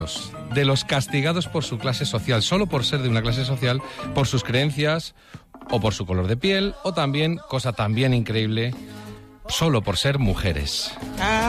de los castigados por su clase social, solo por ser de una clase social, por sus creencias o por su color de piel, o también, cosa también increíble, solo por ser mujeres.